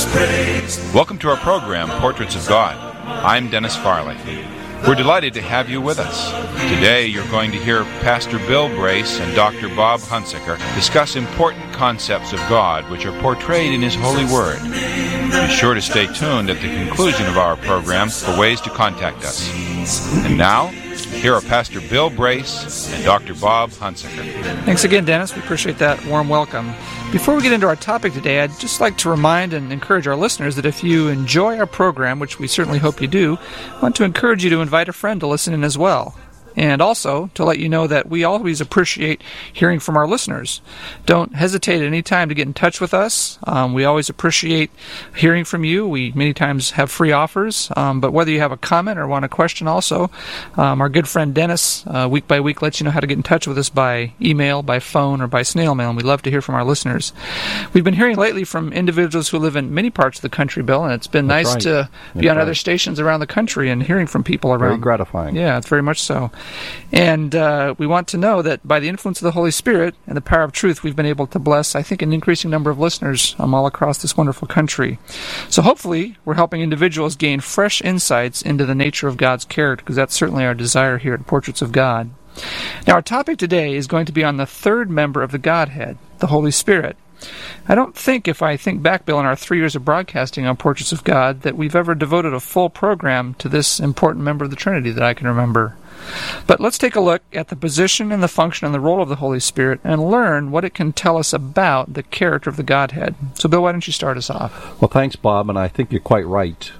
Welcome to our program, Portraits of God. I'm Dennis Farley. We're delighted to have you with us. Today you're going to hear Pastor Bill Brace and Dr. Bob Hunsaker discuss important concepts of God which are portrayed in His holy Word. Be sure to stay tuned at the conclusion of our program for ways to contact us. And now, here are Pastor Bill Brace and Dr. Bob Hunsaker. Thanks again, Dennis. We appreciate that warm welcome. Before we get into our topic today, I'd just like to remind and encourage our listeners that if you enjoy our program, which we certainly hope you do, I want to encourage you to invite a friend to listen in as well. And also to let you know that we always appreciate hearing from our listeners. Don't hesitate at any time to get in touch with us. We always appreciate hearing from you. We many times have free offers, but whether you have a comment or want a question also, our good friend Dennis, week by week, lets you know how to get in touch with us by email, by phone, or by snail mail, and we'd love to hear from our listeners. We've been hearing lately from individuals who live in many parts of the country, Bill, and it's been nice to be on other stations around the country and hearing from people around. Very gratifying. Yeah, it's very much so. And we want to know that by the influence of the Holy Spirit and the power of truth, we've been able to bless, I think, an increasing number of listeners all across this wonderful country. So hopefully we're helping individuals gain fresh insights into the nature of God's character, because that's certainly our desire here at Portraits of God. Now, our topic today is going to be on the third member of the Godhead, the Holy Spirit. I don't think, if I think back, Bill, in our 3 years of broadcasting on Portraits of God, that we've ever devoted a full program to this important member of the Trinity that I can remember. But let's take a look at the position and the function and the role of the Holy Spirit and learn what it can tell us about the character of the Godhead. So, Bill, why don't you start us off? Well, thanks, Bob, and I think you're quite right.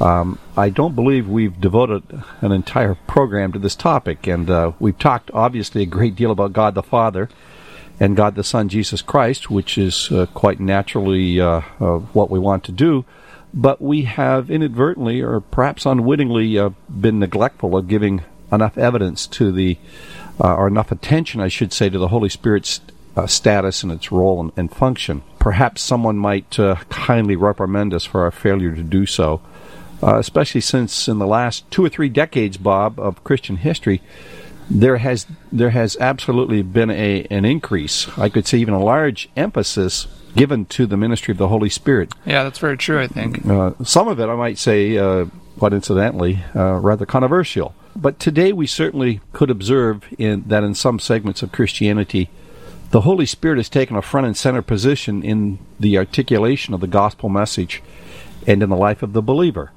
I don't believe we've devoted an entire program to this topic, and we've talked, obviously, a great deal about God the Father and God the Son, Jesus Christ, which is quite naturally what we want to do. But we have inadvertently, or perhaps unwittingly, been neglectful of giving enough evidence to or enough attention, I should say, to the Holy Spirit's status and its role and function. Perhaps someone might kindly reprimand us for our failure to do so, especially since in the last 2 or 3 decades, Bob, of Christian history, there has absolutely been an increase, I could say even a large emphasis given to the ministry of the Holy Spirit. Yeah, that's very true, I think. Some of it, I might say, quite incidentally, rather controversial. But today we certainly could observe that in some segments of Christianity, the Holy Spirit has taken a front and center position in the articulation of the gospel message and in the life of the believer.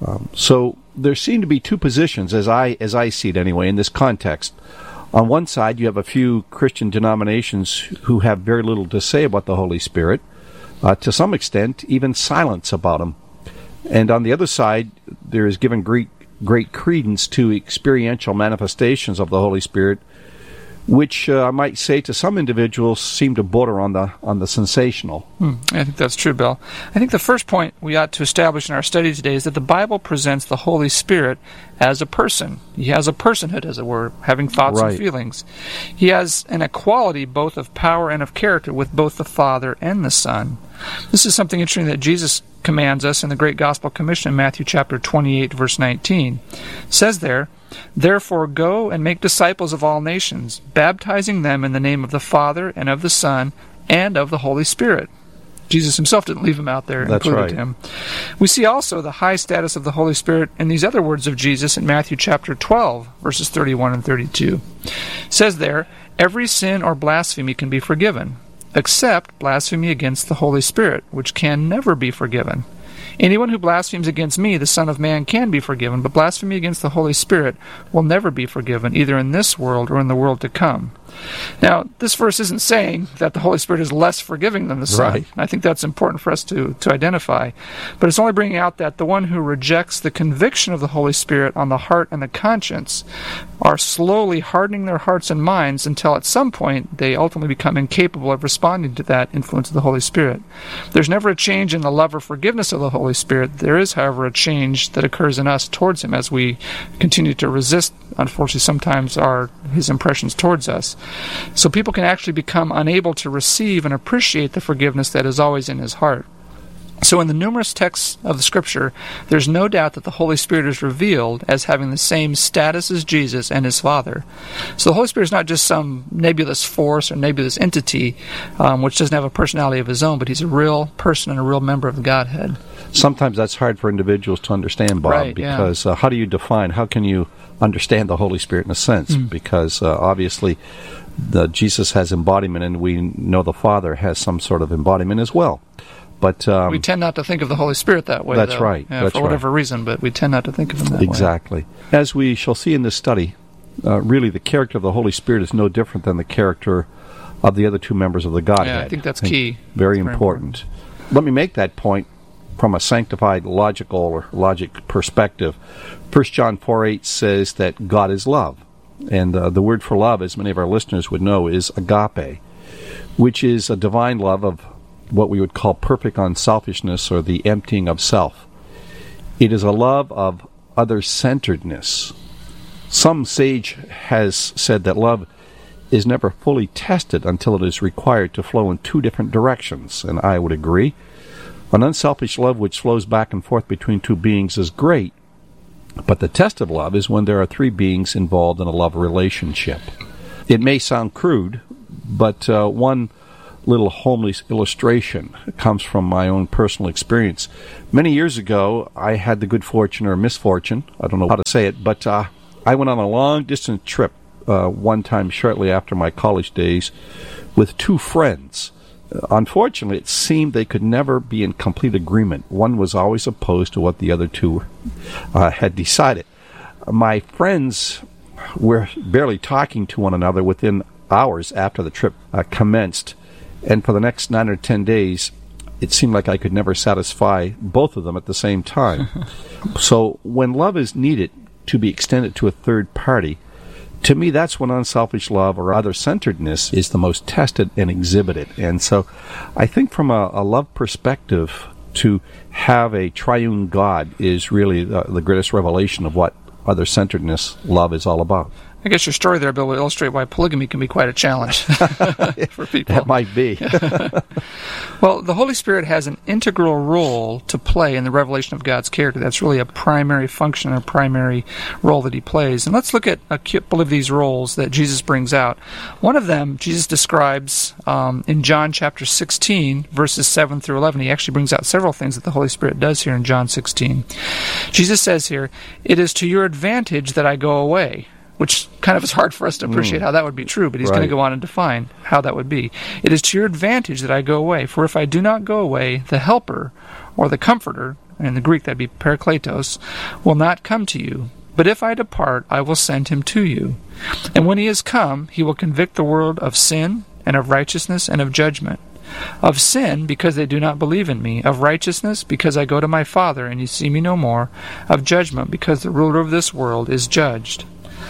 So there seem to be two positions, as I see it anyway, in this context. On one side, you have a few Christian denominations who have very little to say about the Holy Spirit, to some extent, even silence about Him. And on the other side, there is given great credence to experiential manifestations of the Holy Spirit, which I might say to some individuals seem to border on the sensational. I think that's true, Bill. I think the first point we ought to establish in our study today is that the Bible presents the Holy Spirit as a person. He has a personhood, as it were, having thoughts and feelings. He has an equality both of power and of character with both the Father and the Son. This is something interesting that Jesus commands us in the Great Gospel Commission in Matthew chapter 28, verse 19. It says there, "Therefore go and make disciples of all nations, baptizing them in the name of the Father and of the Son and of the Holy Spirit." Jesus himself didn't leave him out there, included him. We see also the high status of the Holy Spirit in these other words of Jesus in Matthew chapter 12, verses 31 and 32. It says there, "Every sin or blasphemy can be forgiven, except blasphemy against the Holy Spirit, which can never be forgiven. Anyone who blasphemes against me, the Son of Man, can be forgiven, but blasphemy against the Holy Spirit will never be forgiven, either in this world or in the world to come." Now, this verse isn't saying that the Holy Spirit is less forgiving than the Son. Right. I think that's important for us to identify. But it's only bringing out that the one who rejects the conviction of the Holy Spirit on the heart and the conscience are slowly hardening their hearts and minds until at some point they ultimately become incapable of responding to that influence of the Holy Spirit. There's never a change in the love or forgiveness of the Holy Spirit. There is, however, a change that occurs in us towards Him as we continue to resist, unfortunately, sometimes His impressions towards us. So people can actually become unable to receive and appreciate the forgiveness that is always in His heart. So in the numerous texts of the Scripture, there's no doubt that the Holy Spirit is revealed as having the same status as Jesus and his Father. So the Holy Spirit is not just some nebulous force or nebulous entity which doesn't have a personality of his own, but he's a real person and a real member of the Godhead. Sometimes that's hard for individuals to understand, Bob, right, because how do you define, how can you understand the Holy Spirit in a sense? Because obviously Jesus has embodiment, and we know the Father has some sort of embodiment as well. But we tend not to think of the Holy Spirit that way. That's though. right. That's for whatever reason, but we tend not to think of him that way. Exactly. As we shall see in this study, really the character of the Holy Spirit is no different than the character of the other two members of the Godhead. Yeah, I think that's key. Very important. Let me make that point from a sanctified logic perspective. 1 John 4:8 says that God is love. And the word for love, as many of our listeners would know, is agape, which is a divine love of what we would call perfect unselfishness, or the emptying of self. It is a love of other-centeredness. Some sage has said that love is never fully tested until it is required to flow in two different directions, and I would agree. An unselfish love which flows back and forth between two beings is great, but the test of love is when there are three beings involved in a love relationship. It may sound crude, but one little homely illustration comes from my own personal experience. Many years ago, I had the good fortune or misfortune, I don't know how to say it, but I went on a long-distance trip one time shortly after my college days with two friends. Unfortunately, it seemed they could never be in complete agreement. One was always opposed to what the other two had decided. My friends were barely talking to one another within hours after the trip commenced. And for the next 9 or 10 days, it seemed like I could never satisfy both of them at the same time. So when love is needed to be extended to a third party, to me that's when unselfish love or other-centeredness is the most tested and exhibited. And so I think from a love perspective, to have a triune God is really the greatest revelation of what other-centeredness love is all about. I guess your story there, Bill, will illustrate why polygamy can be quite a challenge for people. That might be. Well, the Holy Spirit has an integral role to play in the revelation of God's character. That's really a primary function, a primary role that he plays. And let's look at a couple of these roles that Jesus brings out. One of them, Jesus describes in John chapter 16, verses 7 through 11. He actually brings out several things that the Holy Spirit does here in John 16. Jesus says here, "It is to your advantage that I go away," which kind of is hard for us to appreciate how that would be true, but he's going to go on and define how that would be. "It is to your advantage that I go away, for if I do not go away, the Helper, or the Comforter," in the Greek that'd be Parakletos, "will not come to you. But if I depart, I will send him to you. And when he is come, he will convict the world of sin, and of righteousness, and of judgment. Of sin, because they do not believe in me. Of righteousness, because I go to my Father, and you see me no more. Of judgment, because the ruler of this world is judged."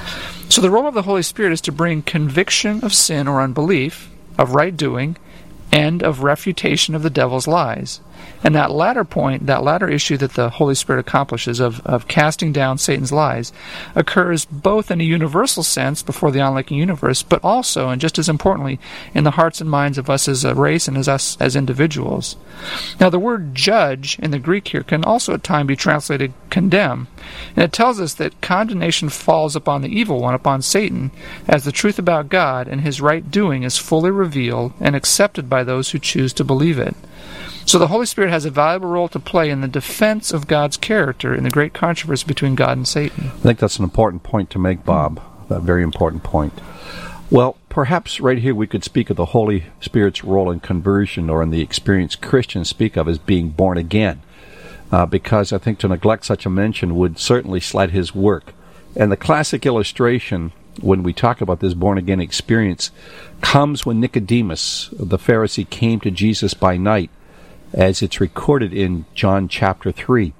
So the role of the Holy Spirit is to bring conviction of sin or unbelief, of right doing, and of refutation of the devil's lies. And that latter point, that latter issue that the Holy Spirit accomplishes of casting down Satan's lies, occurs both in a universal sense before the onlooking universe, but also, and just as importantly, in the hearts and minds of us as a race and as us as individuals. Now, the word judge in the Greek here can also at times be translated condemn, and it tells us that condemnation falls upon the evil one, upon Satan, as the truth about God and his right doing is fully revealed and accepted by those who choose to believe it. So the Holy Spirit has a valuable role to play in the defense of God's character in the great controversy between God and Satan. I think that's an important point to make, Bob. A very important point. Well, perhaps right here we could speak of the Holy Spirit's role in conversion, or in the experience Christians speak of as being born again, because I think to neglect such a mention would certainly slight his work. And the classic illustration when we talk about this born-again experience comes when Nicodemus, the Pharisee, came to Jesus by night, as it's recorded in John chapter 3.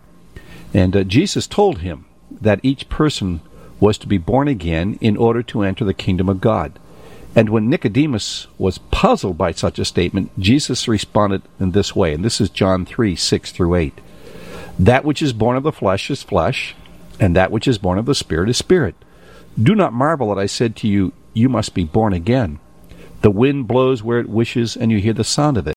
And Jesus told him that each person was to be born again in order to enter the kingdom of God. And when Nicodemus was puzzled by such a statement, Jesus responded in this way, and this is John 3, 6 through 8. "That which is born of the flesh is flesh, and that which is born of the Spirit is spirit. Do not marvel that I said to you, you must be born again. The wind blows where it wishes, and you hear the sound of it,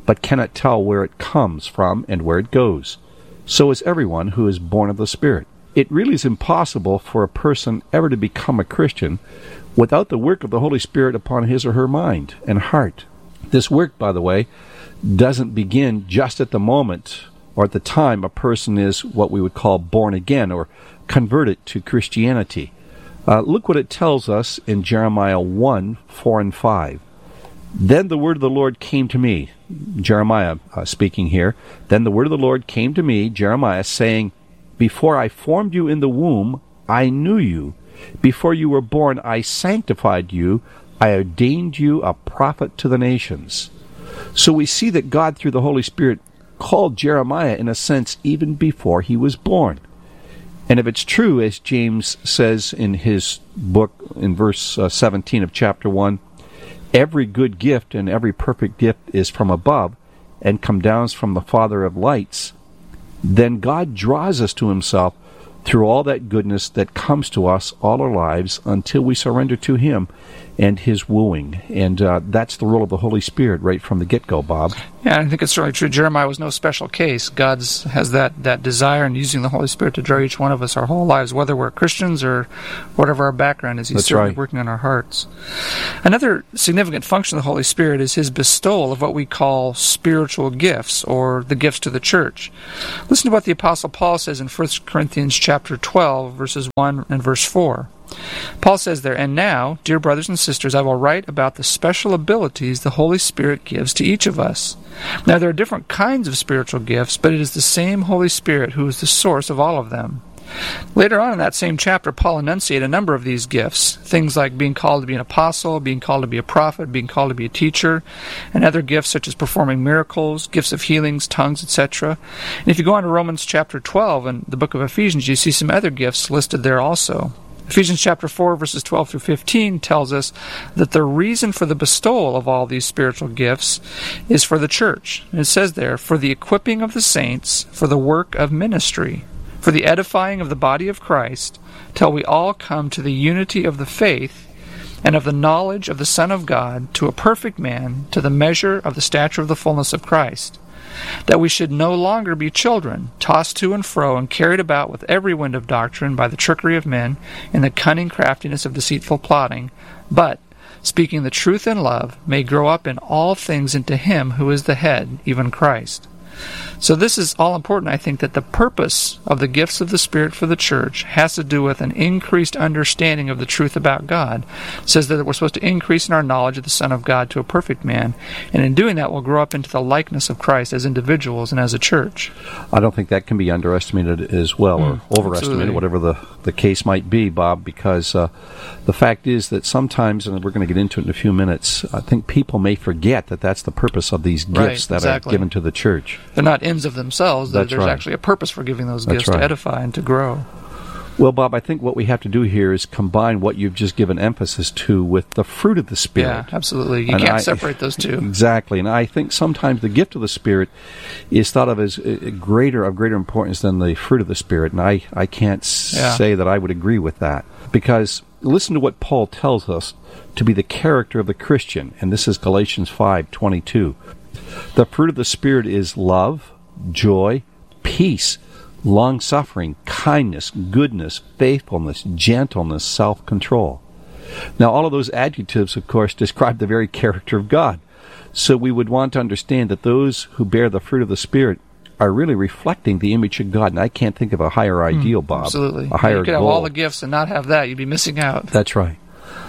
but cannot tell where it comes from and where it goes. So is everyone who is born of the Spirit. It really is impossible for a person ever to become a Christian without the work of the Holy Spirit upon his or her mind and heart. This work, by the way, doesn't begin just at the moment or at the time a person is what we would call born again or converted to Christianity. Look what it tells us in Jeremiah 1, 4 and 5. Then the word of the Lord came to me, Jeremiah speaking here, then the word of the Lord came to me, Jeremiah, saying, Before I formed you in the womb, I knew you. Before you were born, I sanctified you. I ordained you a prophet to the nations. So we see that God, through the Holy Spirit, called Jeremiah, in a sense, even before he was born. And if it's true, as James says in his book, in verse 17 of chapter 1, every good gift and every perfect gift is from above and come down from the Father of lights, then God draws us to himself through all that goodness that comes to us all our lives until we surrender to him and his wooing. And that's the role of the Holy Spirit right from the get-go, Bob. Yeah, I think it's certainly true. Jeremiah was no special case. God has that desire and using the Holy Spirit to draw each one of us our whole lives, whether we're Christians or whatever our background is. He's certainly working on our hearts. Another significant function of the Holy Spirit is his bestowal of what we call spiritual gifts, or the gifts to the church. Listen to what the Apostle Paul says in 1 Corinthians chapter 12, verses 1 and verse 4. Paul says there, And now, dear brothers and sisters, I will write about the special abilities the Holy Spirit gives to each of us. Now, there are different kinds of spiritual gifts, but it is the same Holy Spirit who is the source of all of them. Later on in that same chapter, Paul enunciated a number of these gifts, things like being called to be an apostle, being called to be a prophet, being called to be a teacher, and other gifts such as performing miracles, gifts of healings, tongues, etc. And if you go on to Romans chapter 12 and the book of Ephesians, you see some other gifts listed there also. Ephesians chapter 4, verses 12 through 15 tells us that the reason for the bestowal of all these spiritual gifts is for the church. And it says there, for the equipping of the saints, for the work of ministry, for the edifying of the body of Christ, till we all come to the unity of the faith and of the knowledge of the Son of God, to a perfect man, to the measure of the stature of the fullness of Christ, that we should no longer be children, tossed to and fro and carried about with every wind of doctrine by the trickery of men and the cunning craftiness of deceitful plotting, but, speaking the truth in love, may grow up in all things into him who is the head, even Christ. So this is all important, I think, that the purpose of the gifts of the Spirit for the church has to do with an increased understanding of the truth about God. It says that we're supposed to increase in our knowledge of the Son of God to a perfect man, and in doing that we'll grow up into the likeness of Christ as individuals and as a church. I don't think that can be underestimated as well, or overestimated, whatever the case might be, Bob, because the fact is that sometimes, and we're going to get into it in a few minutes, I think people may forget that that's the purpose of these gifts that are given to the church. They're not ends of themselves. There's actually a purpose for giving those gifts to edify and to grow. Well, Bob, I think what we have to do here is combine what you've just given emphasis to with the fruit of the Spirit. Yeah, absolutely. You can't separate those two. Exactly. And I think sometimes the gift of the Spirit is thought of as of greater importance than the fruit of the Spirit. And I can't say that I would agree with that. Because listen to what Paul tells us to be the character of the Christian. And this is Galatians 5:22. The fruit of the Spirit is love, joy, peace, long-suffering, kindness, goodness, faithfulness, gentleness, self-control. Now, all of those adjectives, of course, describe the very character of God. So we would want to understand that those who bear the fruit of the Spirit are really reflecting the image of God. And I can't think of a higher ideal, Bob. Absolutely. A higher you could goal. have all the gifts and not have that. You'd be missing out. That's right.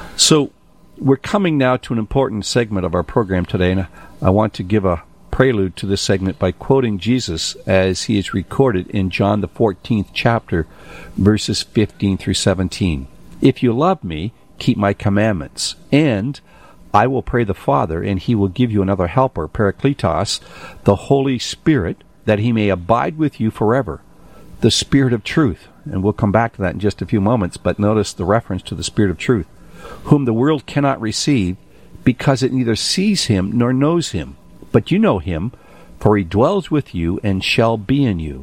So we're coming now to an important segment of our program today, and I want to give a prelude to this segment by quoting Jesus as he is recorded in John the 14th chapter, verses 15 through 17. If you love me, keep my commandments, and I will pray the Father, and he will give you another helper, Parakletos, the Holy Spirit, that he may abide with you forever, the Spirit of truth. And we'll come back to that in just a few moments, but notice the reference to the Spirit of truth, whom the world cannot receive, because it neither sees him nor knows him. But you know him, for he dwells with you and shall be in you.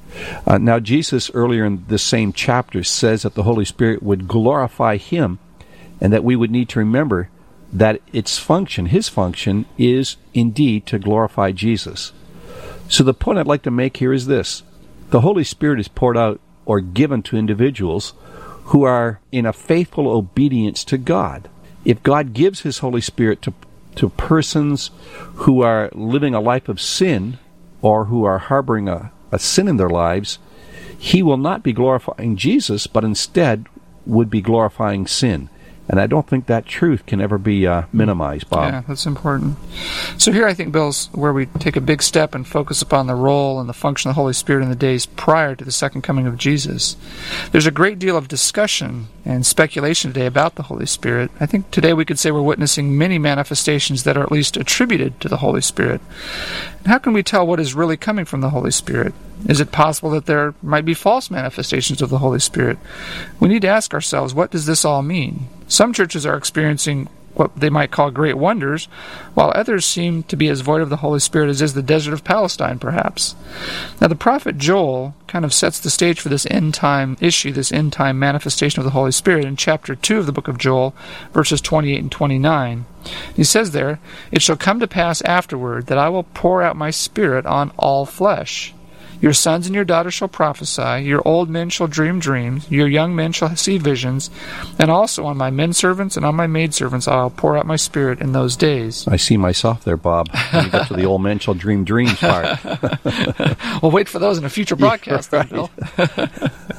Now, Jesus, earlier in this same chapter, says that the Holy Spirit would glorify him, and that we would need to remember that its function, his function, is indeed to glorify Jesus. So the point I'd like to make here is this. The Holy Spirit is poured out or given to individuals who are in a faithful obedience to God. If God gives his Holy Spirit to persons who are living a life of sin or who are harboring a sin in their lives, he will not be glorifying Jesus, but instead would be glorifying sin. And I don't think that truth can ever be minimized, Bob. Yeah, that's important. So here I think, Bill's where we take a big step and focus upon the role and the function of the Holy Spirit in the days prior to the second coming of Jesus. There's a great deal of discussion and speculation today about the Holy Spirit. I think today we could say we're witnessing many manifestations that are at least attributed to the Holy Spirit. And how can we tell what is really coming from the Holy Spirit? Is it possible that there might be false manifestations of the Holy Spirit? We need to ask ourselves, what does this all mean? Some churches are experiencing what they might call great wonders, while others seem to be as void of the Holy Spirit as is the desert of Palestine, perhaps. Now, the prophet Joel kind of sets the stage for this end-time issue, this end-time manifestation of the Holy Spirit in chapter 2 of the book of Joel, verses 28 and 29. He says there, "It shall come to pass afterward that I will pour out my Spirit on all flesh. Your sons and your daughters shall prophesy, your old men shall dream dreams, your young men shall see visions, and also on my men servants and on my maid servants I will pour out my Spirit in those days." I see myself there, Bob, when you get to the old men shall dream dreams part. We'll wait for those in a future broadcast, right. then, Bill.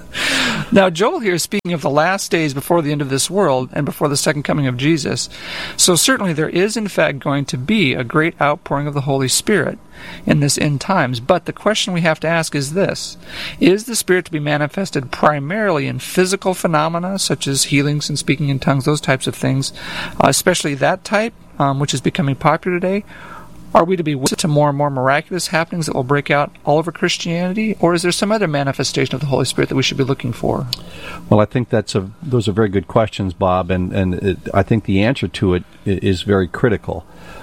Now, Joel here is speaking of the last days before the end of this world and before the second coming of Jesus. So certainly there is, in fact, going to be a great outpouring of the Holy Spirit in this end times. But the question we have to ask is this. Is the Spirit to be manifested primarily in physical phenomena, such as healings and speaking in tongues, those types of things, especially that type, which is becoming popular today? Are we to be witness to more and more miraculous happenings that will break out all over Christianity? Or is there some other manifestation of the Holy Spirit that we should be looking for? Well, I think those are very good questions, Bob, and I think the answer to it is very critical.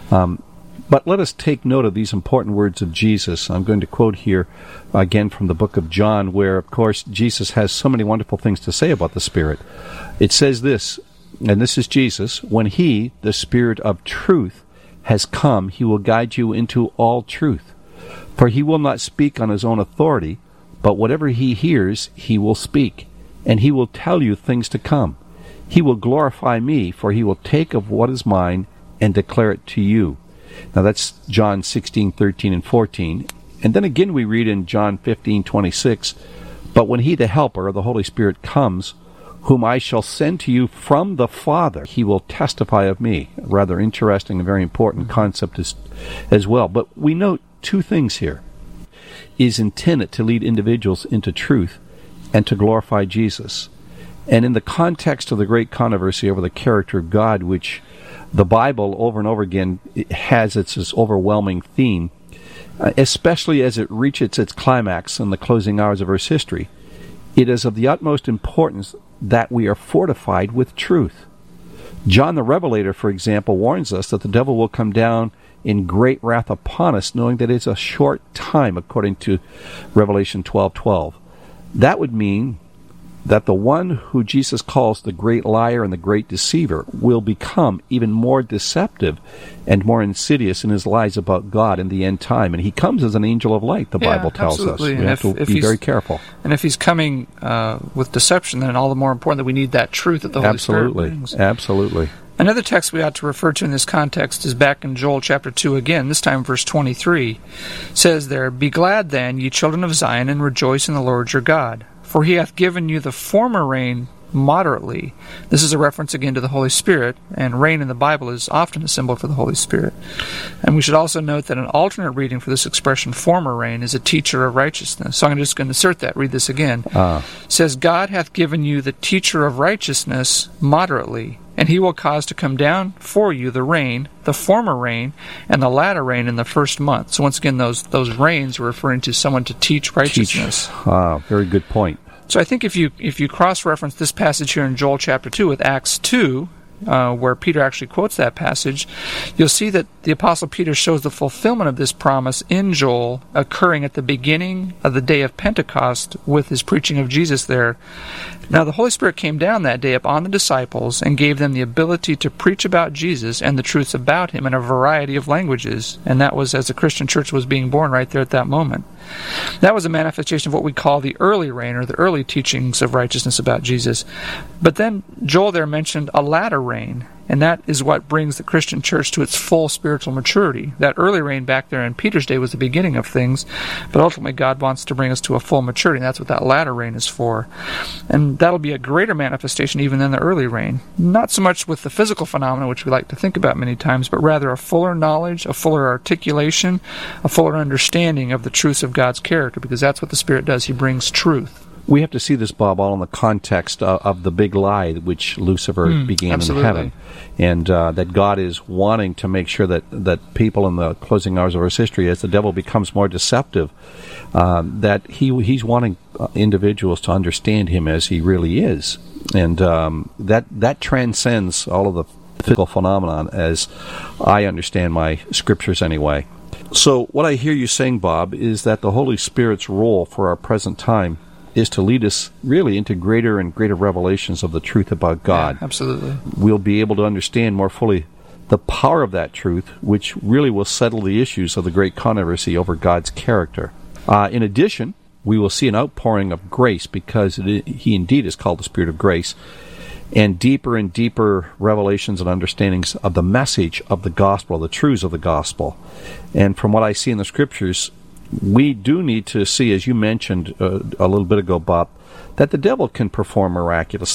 But let us take note of these important words of Jesus. I'm going to quote here again from the book of John, where, of course, Jesus has so many wonderful things to say about the Spirit. It says this, and this is Jesus, "When He, the Spirit of truth, has come, He will guide you into all truth. For He will not speak on His own authority, but whatever He hears, He will speak, and He will tell you things to come. He will glorify Me, for He will take of what is mine and declare it to you." Now that's John 16:13 and 14. And then again we read in John 15:26, "But when He, the Helper, or the Holy Spirit, comes, whom I shall send to you from the Father, He will testify of Me." A rather interesting and very important concept as well. But we note two things here. It is intended to lead individuals into truth and to glorify Jesus. And in the context of the great controversy over the character of God, which the Bible over and over again has its overwhelming theme, especially as it reaches its climax in the closing hours of Earth's history, it is of the utmost importance that we are fortified with truth. John the Revelator, for example, warns us that the devil will come down in great wrath upon us, knowing that it's a short time, according to Revelation 12:12. That would mean that the one who Jesus calls the great liar and the great deceiver will become even more deceptive and more insidious in his lies about God in the end time. And he comes as an angel of light, the Bible tells absolutely. us. We have to be very careful. And if he's coming with deception, then all the more important that we need that truth that the Holy Spirit brings. Absolutely. Another text we ought to refer to in this context is back in Joel chapter 2 again, this time verse 23. It says there, "Be glad then, ye children of Zion, and rejoice in the Lord your God. For He hath given you the former rain moderately." This is a reference again to the Holy Spirit, and rain in the Bible is often a symbol for the Holy Spirit. And we should also note that an alternate reading for this expression, former rain, is a teacher of righteousness. So I'm just going to insert that, read this again. It says, "God hath given you the teacher of righteousness moderately, and He will cause to come down for you the rain, the former rain, and the latter rain in the first month." So once again, those rains are referring to someone to teach righteousness. Very good point. So I think if you cross-reference this passage here in Joel chapter 2 with Acts 2, where Peter actually quotes that passage, you'll see that the Apostle Peter shows the fulfillment of this promise in Joel occurring at the beginning of the day of Pentecost with his preaching of Jesus there. Now, the Holy Spirit came down that day upon the disciples and gave them the ability to preach about Jesus and the truths about him in a variety of languages, and that was as the Christian church was being born right there at that moment. That was a manifestation of what we call the early reign, or the early teachings of righteousness about Jesus. But then Joel there mentioned a latter reign, and that is what brings the Christian church to its full spiritual maturity. That early reign back there in Peter's day was the beginning of things, but ultimately God wants to bring us to a full maturity, and that's what that latter reign is for. And that'll be a greater manifestation even than the early reign. Not so much with the physical phenomena, which we like to think about many times, but rather a fuller knowledge, a fuller articulation, a fuller understanding of the truths of God's character, because that's what the Spirit does. He brings truth. We have to see this, Bob, all in the context of the big lie which Lucifer began absolutely. in heaven. And that God is wanting to make sure that people in the closing hours of Earth's history, as the devil becomes more deceptive, that he's wanting individuals to understand him as he really is. And that transcends all of the physical phenomenon, as I understand my scriptures anyway. So what I hear you saying, Bob, is that the Holy Spirit's role for our present time is to lead us really into greater and greater revelations of the truth about God. Yeah, absolutely. We'll be able to understand more fully the power of that truth, which really will settle the issues of the great controversy over God's character. In addition, we will see an outpouring of grace, because he indeed is called the Spirit of grace, and deeper revelations and understandings of the message of the gospel, the truths of the gospel. And from what I see in the scriptures, we do need to see, as you mentioned a little bit ago, Bob, that the devil can perform miraculous